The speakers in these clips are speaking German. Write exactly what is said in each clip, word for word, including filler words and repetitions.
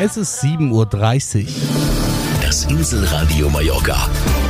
Es ist sieben Uhr dreißig. Das Inselradio Mallorca.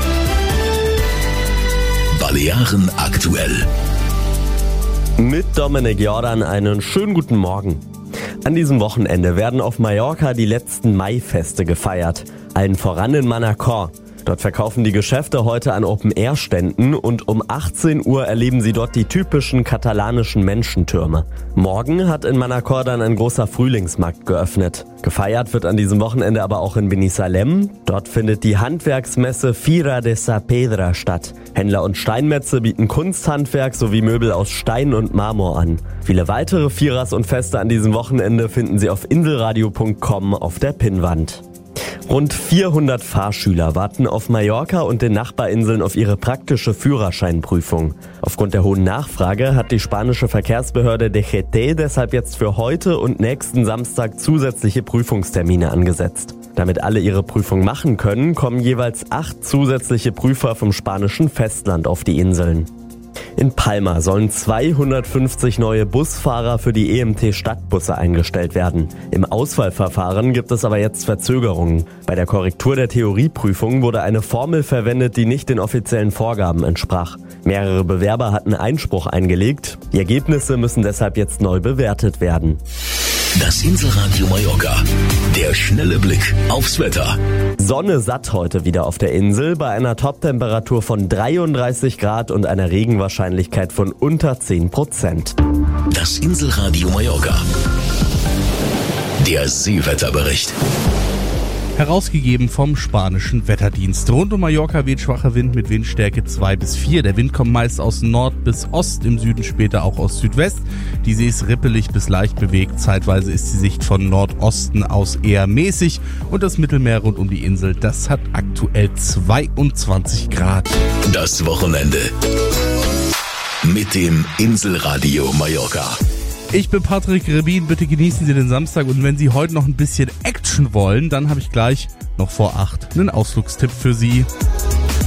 Balearen aktuell. Mit Dominik Jordan einen schönen guten Morgen. An diesem Wochenende werden auf Mallorca die letzten Maifeste gefeiert. Allen voran in Manacor. Dort verkaufen die Geschäfte heute an Open-Air-Ständen und um achtzehn Uhr erleben Sie dort die typischen katalanischen Menschentürme. Morgen hat in Manacor dann ein großer Frühlingsmarkt geöffnet. Gefeiert wird an diesem Wochenende aber auch in Binissalem. Dort findet die Handwerksmesse Fira de Saavedra statt. Händler und Steinmetze bieten Kunsthandwerk sowie Möbel aus Stein und Marmor an. Viele weitere Firas und Feste an diesem Wochenende finden Sie auf inselradio punkt com auf der Pinnwand. Rund vierhundert Fahrschüler warten auf Mallorca und den Nachbarinseln auf ihre praktische Führerscheinprüfung. Aufgrund der hohen Nachfrage hat die spanische Verkehrsbehörde D G T deshalb jetzt für heute und nächsten Samstag zusätzliche Prüfungstermine angesetzt. Damit alle ihre Prüfung machen können, kommen jeweils acht zusätzliche Prüfer vom spanischen Festland auf die Inseln. In Palma sollen zweihundertfünfzig neue Busfahrer für die E M T-Stadtbusse eingestellt werden. Im Auswahlverfahren gibt es aber jetzt Verzögerungen. Bei der Korrektur der Theorieprüfung wurde eine Formel verwendet, die nicht den offiziellen Vorgaben entsprach. Mehrere Bewerber hatten Einspruch eingelegt. Die Ergebnisse müssen deshalb jetzt neu bewertet werden. Das Inselradio Mallorca. Der schnelle Blick aufs Wetter. Sonne satt heute wieder auf der Insel bei einer Toptemperatur von dreiunddreißig Grad und einer Regenwahrscheinlichkeit von unter zehn Prozent. Das Inselradio Mallorca. Der Seewetterbericht. Herausgegeben vom spanischen Wetterdienst. Rund um Mallorca weht schwacher Wind mit Windstärke zwei bis vier. Der Wind kommt meist aus Nord bis Ost, im Süden später auch aus Südwest. Die See ist rippelig bis leicht bewegt. Zeitweise ist die Sicht von Nordosten aus eher mäßig. Und das Mittelmeer rund um die Insel, das hat aktuell zweiundzwanzig Grad. Das Wochenende mit dem Inselradio Mallorca. Ich bin Patrick Rebin, bitte genießen Sie den Samstag und wenn Sie heute noch ein bisschen Action wollen, dann habe ich gleich noch vor acht einen Ausflugstipp für Sie.